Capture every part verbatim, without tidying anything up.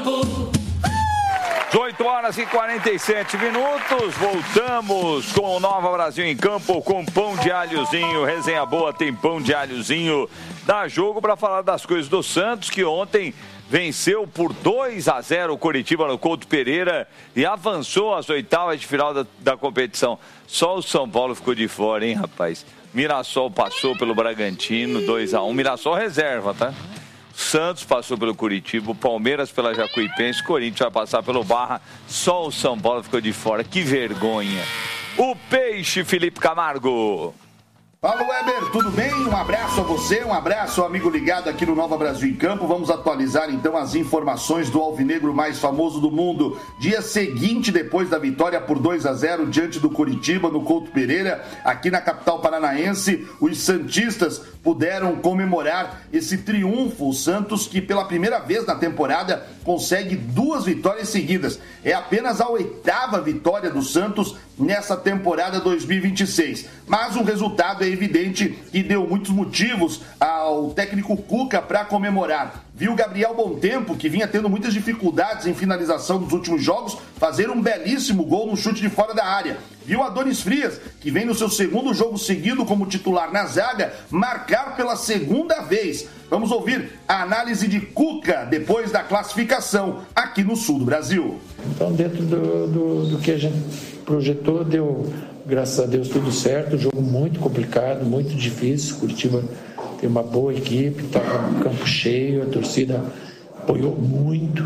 campo. oito horas e quarenta e sete minutos, voltamos com o Nova Brasil em Campo, com pão de alhozinho, resenha boa, tem pão de alhozinho, dá jogo para falar das coisas do Santos, que ontem venceu por dois a zero o Coritiba no Couto Pereira e avançou às oitavas de final da, da competição. Só o São Paulo ficou de fora, hein, rapaz? Mirassol passou pelo Bragantino, dois a um, Mirassol reserva, tá? Santos passou pelo Coritiba, o Palmeiras pela Jacuipense, o Corinthians vai passar pelo Barra, só o São Paulo ficou de fora, que vergonha. O Peixe, Felipe Camargo. Fala, Weber, tudo bem? Um abraço a você, um abraço ao amigo ligado aqui no Nova Brasil em Campo. Vamos atualizar então as informações do alvinegro mais famoso do mundo. Dia seguinte, depois da vitória por dois a zero diante do Coritiba no Couto Pereira, aqui na capital paranaense, os santistas puderam comemorar esse triunfo. O Santos, que pela primeira vez na temporada consegue duas vitórias seguidas. É apenas a oitava vitória do Santos nessa temporada dois mil e vinte e seis. Mas o resultado é evidente e deu muitos motivos ao técnico Cuca para comemorar. Viu Gabriel Bontempo, que vinha tendo muitas dificuldades em finalização dos últimos jogos, fazer um belíssimo gol no chute de fora da área. Viu Adonis Frias, que vem no seu segundo jogo seguido como titular na zaga, marcar pela segunda vez. Vamos ouvir a análise de Cuca depois da classificação aqui no sul do Brasil. Então, dentro do, do, do que a gente projetou, deu, graças a Deus, tudo certo. Jogo muito complicado, muito difícil. Curitiba tem uma boa equipe, estava no campo cheio, a torcida apoiou muito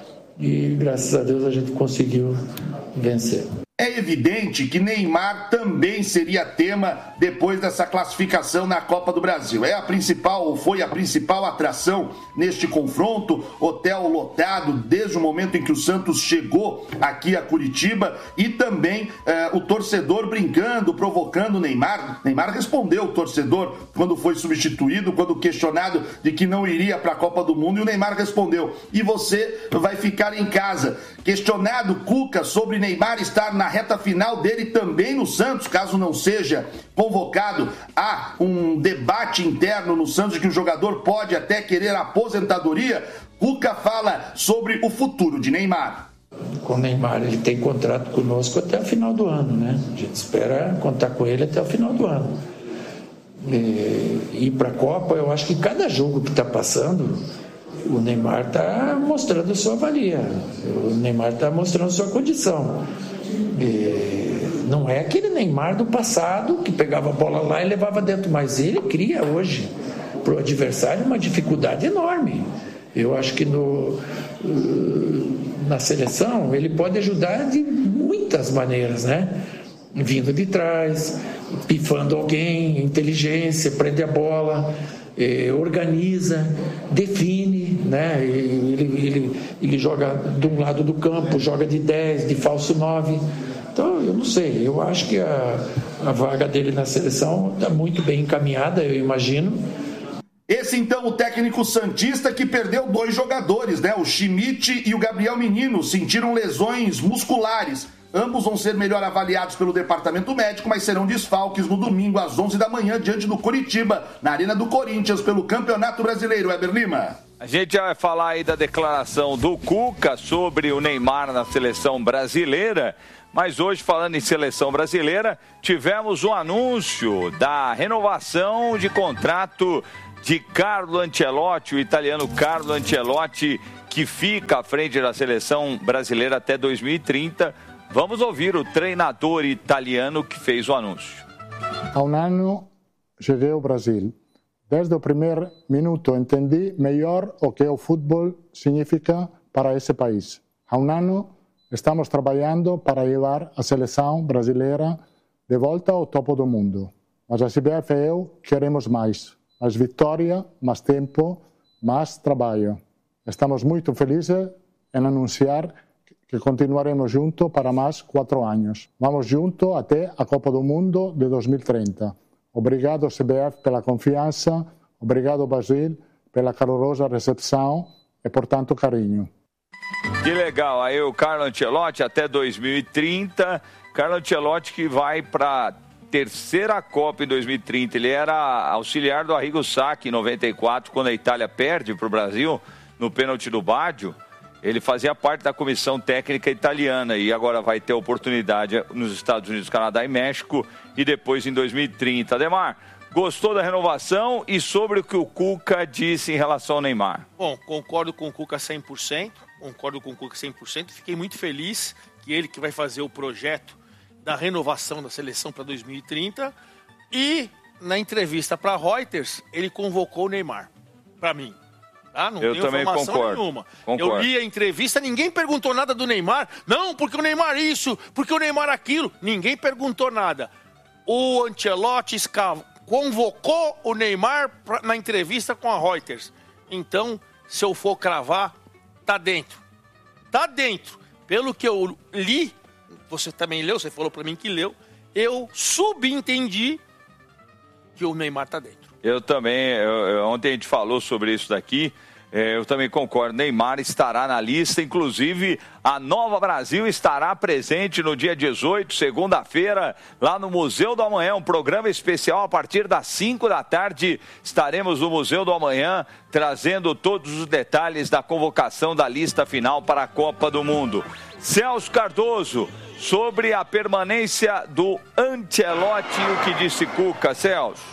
e, graças a Deus, a gente conseguiu vencer. É evidente que Neymar também seria tema depois dessa classificação na Copa do Brasil. É a principal, ou foi a principal atração neste confronto. Hotel lotado desde o momento em que o Santos chegou aqui a Curitiba e também eh, o torcedor brincando, provocando o Neymar. Neymar respondeu o torcedor quando foi substituído, quando questionado de que não iria para a Copa do Mundo, e o Neymar respondeu: e você vai ficar em casa. Questionado Cuca sobre Neymar estar na reta final dele também no Santos, caso não seja convocado a um debate interno no Santos de que o jogador pode até querer aposentadoria, Cuca fala sobre o futuro de Neymar. Com o Neymar, ele tem contrato conosco até o final do ano, né? A gente espera contar com ele até o final do ano. E ir para a Copa, eu acho que cada jogo que está passando, o Neymar está mostrando sua valia, o Neymar está mostrando sua condição. E não é aquele Neymar do passado que pegava a bola lá e levava dentro, mas ele cria hoje para o adversário uma dificuldade enorme. Eu acho que no, na seleção ele pode ajudar de muitas maneiras, né? Vindo de trás, pifando alguém, inteligência, prende a bola, eh, organiza, define, né? Ele, ele, ele joga de um lado do campo, joga de dez, de falso nove. Então, eu não sei, eu acho que a, a vaga dele na seleção está muito bem encaminhada, eu imagino. Esse, então, o técnico santista que perdeu dois jogadores, né? O Schmidt e o Gabriel Menino sentiram lesões musculares. Ambos vão ser melhor avaliados pelo departamento médico, mas serão desfalques no domingo às onze da manhã diante do Coritiba, na Arena do Corinthians, pelo Campeonato Brasileiro. Weber Lima. A gente já vai falar aí da declaração do Cuca sobre o Neymar na seleção brasileira, mas hoje, falando em seleção brasileira, tivemos um anúncio da renovação de contrato de Carlo Ancelotti, o italiano Carlo Ancelotti, que fica à frente da seleção brasileira até dois mil e trinta. Vamos ouvir o treinador italiano que fez o anúncio. Há um ano cheguei ao Brasil. Desde o primeiro minuto entendi melhor o que o futebol significa para esse país. Há um ano estamos trabalhando para levar a seleção brasileira de volta ao topo do mundo. Mas a C B F e eu queremos mais. Mais vitória, mais tempo, mais trabalho. Estamos muito felizes em anunciar que continuaremos juntos para mais quatro anos. Vamos juntos até a Copa do Mundo de dois mil e trinta. Obrigado, C B F, pela confiança. Obrigado, Brasil, pela calorosa recepção e por tanto carinho. Que legal. Aí o Carlo Ancelotti até dois mil e trinta. Carlo Ancelotti que vai para terceira Copa em dois mil e trinta. Ele era auxiliar do Arrigo Sacchi em noventa e quatro, quando a Itália perde para o Brasil no pênalti do Baggio. Ele fazia parte da comissão técnica italiana e agora vai ter oportunidade nos Estados Unidos, Canadá e México e depois em dois mil e trinta. Ademar, gostou da renovação e sobre o que o Cuca disse em relação ao Neymar? Bom, concordo com o Cuca cem por cento, concordo com o Cuca cem por cento. Fiquei muito feliz que ele que vai fazer o projeto da renovação da seleção para dois mil e trinta e na entrevista para a Reuters ele convocou o Neymar, para mim. Ah, não eu tenho também informação concordo, nenhuma. concordo. Eu li a entrevista, ninguém perguntou nada do Neymar. Não, porque o Neymar isso, porque o Neymar aquilo. Ninguém perguntou nada. O Ancelotti convocou o Neymar pra, na entrevista com a Reuters. Então, se eu for cravar, tá dentro. Tá dentro. Pelo que eu li, você também leu, você falou para mim que leu, eu subentendi que o Neymar tá dentro. Eu também, eu, eu, ontem a gente falou sobre isso daqui, é, eu também concordo, Neymar estará na lista, inclusive a Nova Brasil estará presente no dia dezoito, segunda-feira, lá no Museu do Amanhã, um programa especial a partir das cinco da tarde, estaremos no Museu do Amanhã, trazendo todos os detalhes da convocação da lista final para a Copa do Mundo. Celso Cardoso, sobre a permanência do Ancelotti, o que disse Cuca, Celso?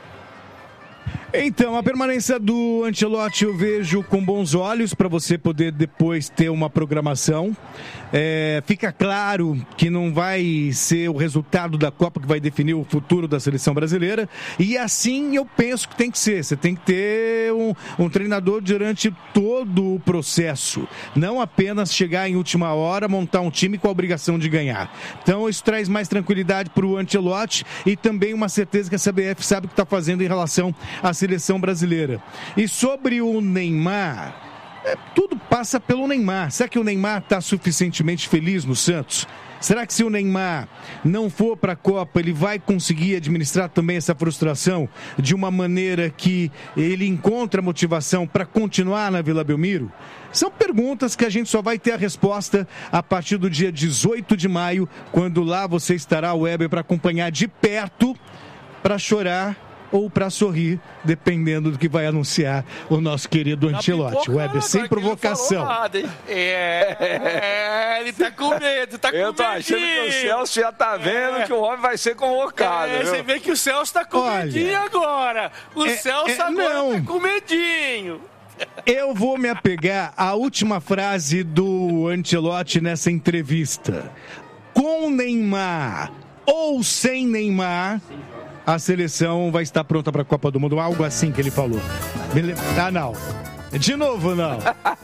Então, a permanência do Ancelotti eu vejo com bons olhos para você poder depois ter uma programação. É, fica claro que não vai ser o resultado da Copa que vai definir o futuro da seleção brasileira. E assim eu penso que tem que ser. Você tem que ter um, um treinador durante todo o processo. Não apenas chegar em última hora, montar um time com a obrigação de ganhar. Então isso traz mais tranquilidade para o Ancelotti e também uma certeza que a C B F sabe o que está fazendo em relação à seleção brasileira. E sobre o Neymar, é, tudo passa pelo Neymar. Será que o Neymar está suficientemente feliz no Santos? Será que se o Neymar não for para a Copa, ele vai conseguir administrar também essa frustração de uma maneira que ele encontra motivação para continuar na Vila Belmiro? São perguntas que a gente só vai ter a resposta a partir do dia dezoito de maio, quando lá você estará, Weber, para acompanhar de perto, para chorar ou para sorrir, dependendo do que vai anunciar o nosso querido Ancelotti. Weber, sem provocação. Nada, é, é, ele tá com medo, tá com medo. Eu tô achando que o Celso já tá vendo é. que o homem vai ser convocado. É, você vê que o Celso tá com Olha, medinho agora. O é, Celso é, agora não. tá com medinho. Eu vou me apegar à última frase do Ancelotti nessa entrevista. Com Neymar ou sem Neymar, a seleção vai estar pronta para a Copa do Mundo. Algo assim que ele falou. Ah, não. De novo, não.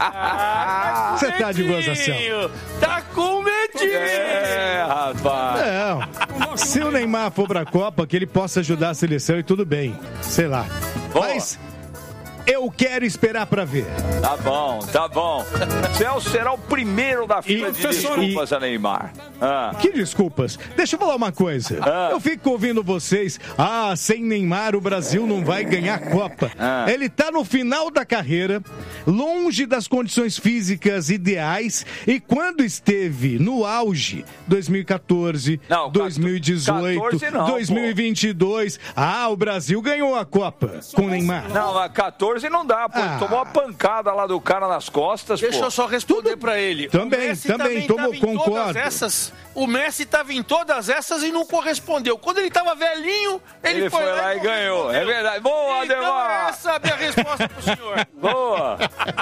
Ah, Você tá de gozação. Tá com medinho. É, rapaz. Não. Se o Neymar for para a Copa, que ele possa ajudar a seleção e tudo bem. Sei lá. Boa. Mas eu quero esperar para ver. Tá bom, tá bom. Celso será o primeiro da fila e, de desculpas e... a Neymar. Ah. Que desculpas? Deixa eu falar uma coisa. Ah. Eu fico ouvindo vocês. Ah, sem Neymar o Brasil não vai ganhar a Copa. Ah. Ele tá no final da carreira, longe das condições físicas ideais, e quando esteve no auge, dois mil e catorze, não, dois mil e dezoito, catorze não, dois mil e vinte e dois, pô. Ah, o Brasil ganhou a Copa com Neymar. Não, a catorze não dá, pô. Ah. Tomou uma pancada lá do cara nas costas, Deixa pô. eu só responder pra ele. Também, também, tomou, concordo. Essas, o Messi tava em todas essas e não correspondeu. Quando ele tava velhinho, ele, ele foi, foi lá, lá e ganhou. É verdade. Boa, então, Ademar! Essa é a minha resposta pro senhor. Boa!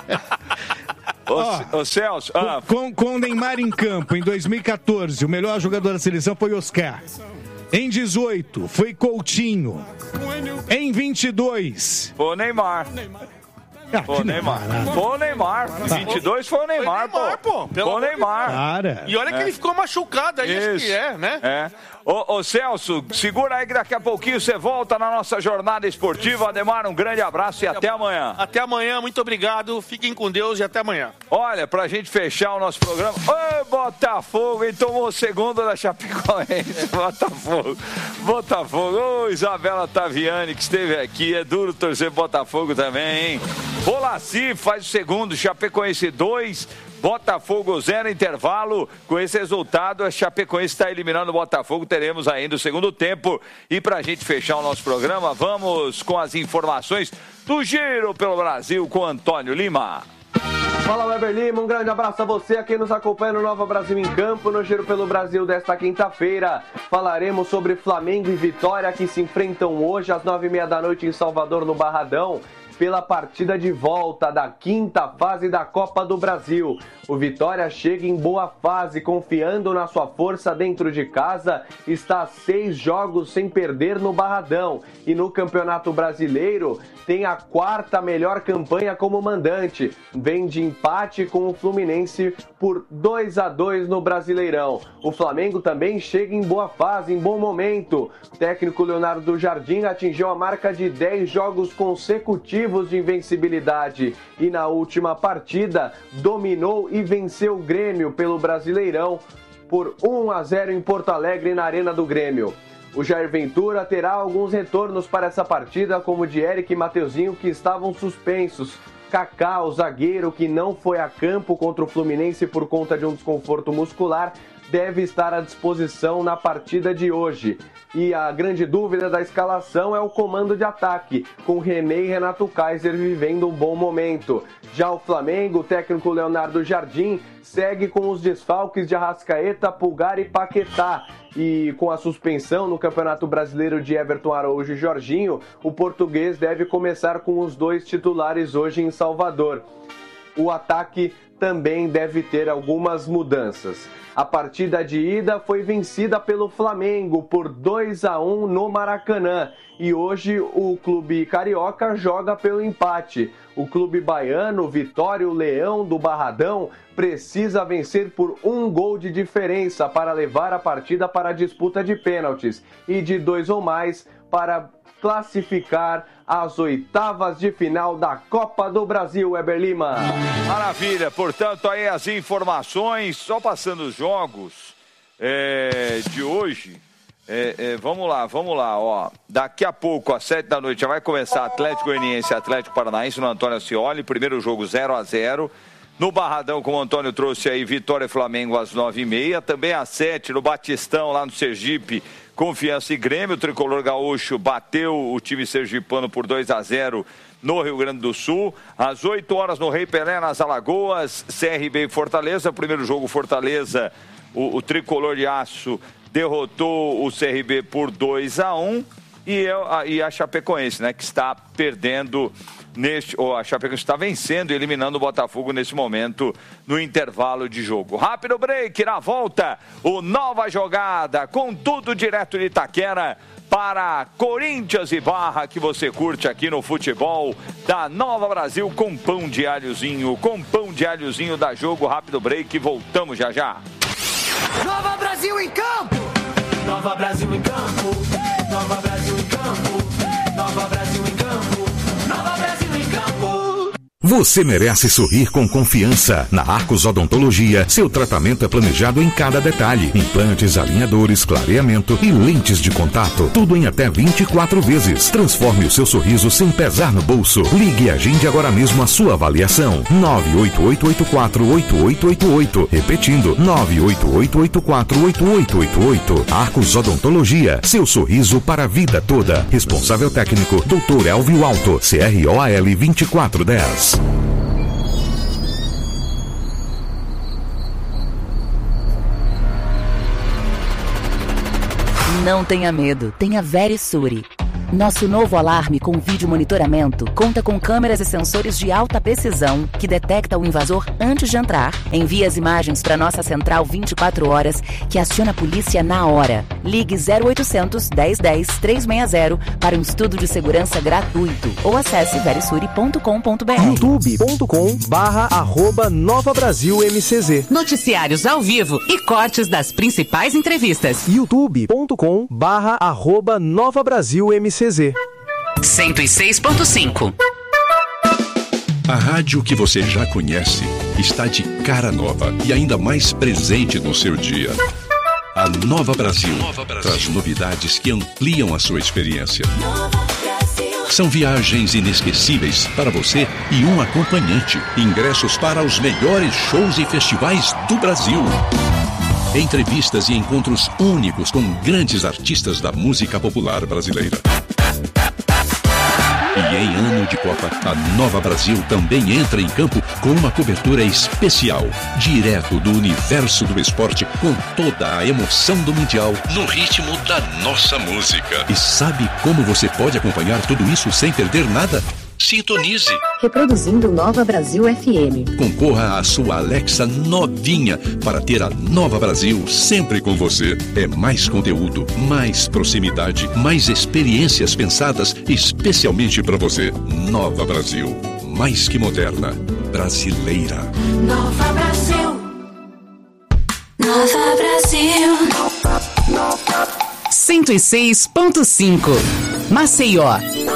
Ô, ô Celso, ah. com, com o Neymar em campo, em dois mil e catorze, o melhor jogador da seleção foi Oscar. Em dezoito, foi Coutinho. Em vinte e dois... Foi o Neymar. Ah, foi o Neymar. Neymar. Foi o Neymar. Tá. vinte e dois foi o Neymar, foi Neymar pô. pô. Foi o Neymar. Cara. E olha que é. ele ficou machucado aí, Isso. acho que é, né? É. Ô, ô Celso, segura aí que daqui a pouquinho você volta na nossa jornada esportiva. Ademar, um grande abraço e até amanhã. Até amanhã, muito obrigado. Fiquem com Deus e até amanhã. Olha, pra gente fechar o nosso programa. Ô, Botafogo, hein? Tomou o segundo da Chapecoense. Botafogo. Botafogo. Ô, Isabela Taviani, que esteve aqui. É duro torcer Botafogo também, hein? Bolaci faz o segundo, Chapecoense dois. Botafogo zero, intervalo. Com esse resultado, a Chapecoense está eliminando o Botafogo. Teremos ainda o segundo tempo. E para a gente fechar o nosso programa, vamos com as informações do Giro pelo Brasil com Antônio Lima. Fala, Weber Lima, um grande abraço a você, a quem nos acompanha no Nova Brasil em Campo, no Giro pelo Brasil desta quinta-feira. Falaremos sobre Flamengo e Vitória, que se enfrentam hoje às nove e meia da noite em Salvador, no Barradão, pela partida de volta da quinta fase da Copa do Brasil. O Vitória chega em boa fase, confiando na sua força dentro de casa, está a seis jogos sem perder no Barradão. E no Campeonato Brasileiro tem a quarta melhor campanha como mandante. Vem de empate com o Fluminense por dois a dois no Brasileirão. O Flamengo também chega em boa fase, em bom momento. O técnico Leonardo Jardim atingiu a marca de dez jogos consecutivos de invencibilidade e na última partida dominou e venceu o Grêmio pelo Brasileirão por um a zero em Porto Alegre, na Arena do Grêmio. O Jair Ventura terá alguns retornos para essa partida, como o de Eric e Mateuzinho, que estavam suspensos. Kaká, o zagueiro que não foi a campo contra o Fluminense por conta de um desconforto muscular, deve estar à disposição na partida de hoje. E a grande dúvida da escalação é o comando de ataque, com René e Renato Kaiser vivendo um bom momento. Já o Flamengo, o técnico Leonardo Jardim, segue com os desfalques de Arrascaeta, Pulgar e Paquetá. E com a suspensão no Campeonato Brasileiro de Everton Araújo e Jorginho, o português deve começar com os dois titulares hoje em Salvador. O ataque também deve ter algumas mudanças. A partida de ida foi vencida pelo Flamengo por dois a um no Maracanã. E hoje o clube carioca joga pelo empate. O clube baiano, Vitória, o Leão do Barradão, precisa vencer por um gol de diferença para levar a partida para a disputa de pênaltis. E de dois ou mais para classificar as oitavas de final da Copa do Brasil, Weber Lima. Maravilha, portanto, aí as informações, só passando os jogos é, de hoje. É, é, vamos lá, vamos lá, ó. Daqui a pouco, às sete da noite, já vai começar Atlético Goianiense e Atlético Paranaense no Antônio Ascioli. Primeiro jogo zero a zero. No Barradão, como o Antônio trouxe aí, Vitória e Flamengo às nove e meia. Também às sete, no Batistão, lá no Sergipe, Confiança e Grêmio. O tricolor gaúcho bateu o time sergipano por dois a zero no Rio Grande do Sul. Às oito horas, no Rei Pelé, nas Alagoas, C R B e Fortaleza. Primeiro jogo, Fortaleza, o, o tricolor de aço derrotou o C R B por dois a um. E, eu, a, e a Chapecoense, né, que está perdendo... Neste, ou a Chapecoense está vencendo e eliminando o Botafogo nesse momento no intervalo de jogo. Rápido break, na volta, o Nova Jogada, com tudo direto de Itaquera para Corinthians e Barra, que você curte aqui no futebol da Nova Brasil, com pão de alhozinho, com pão de alhozinho da Jogo. Rápido break, voltamos já já. Nova Brasil em campo! Nova Brasil em campo! Nova Brasil em campo! Nova Brasil em campo! Nova Brasil em campo! Você merece sorrir com confiança. Na Arcos Odontologia, seu tratamento é planejado em cada detalhe. Implantes, alinhadores, clareamento e lentes de contato. Tudo em até vinte e quatro vezes. Transforme o seu sorriso sem pesar no bolso. Ligue e agende agora mesmo a sua avaliação. nove oito oito oito quatro oito oito oito oito. Repetindo, nove oito oito oito quatro oito oito oito oito. Arcos Odontologia, seu sorriso para a vida toda. Responsável técnico, doutor Elvio Alto, C R O A L vinte e quatro dez. Não tenha medo, tenha Verisure. Nosso novo alarme com vídeo monitoramento conta com câmeras e sensores de alta precisão que detecta o invasor antes de entrar. Envia as imagens para nossa central vinte e quatro horas, que aciona a polícia na hora. Ligue zero oitocentos, dez dez, trezentos e sessenta para um estudo de segurança gratuito ou acesse verisure ponto com ponto br. youtube ponto com barra arroba Nova Brasil M C Z. Noticiários ao vivo e cortes das principais entrevistas. youtube ponto com barra arroba Nova Brasil M C Z. cento e seis ponto cinco. A rádio que você já conhece está de cara nova e ainda mais presente no seu dia. A Nova Brasil, Nova Brasil traz novidades que ampliam a sua experiência. São viagens inesquecíveis para você e um acompanhante. Ingressos para os melhores shows e festivais do Brasil. Entrevistas e encontros únicos com grandes artistas da música popular brasileira. E em ano de Copa, a Nova Brasil também entra em campo com uma cobertura especial, direto do universo do esporte, com toda a emoção do Mundial, no ritmo da nossa música. E sabe como você pode acompanhar tudo isso sem perder nada? Sintonize. Reproduzindo Nova Brasil F M. Concorra à sua Alexa novinha para ter a Nova Brasil sempre com você. É mais conteúdo, mais proximidade, mais experiências pensadas especialmente para você. Nova Brasil, mais que moderna, brasileira. Nova Brasil. Nova Brasil. cento e seis ponto cinco. Maceió.